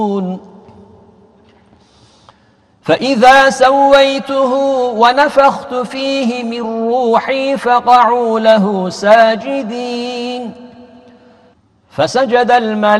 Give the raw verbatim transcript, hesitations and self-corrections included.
فإذا سويته ونفخت فيه من روحي فقعوا له ساجدين فسجد الملائكة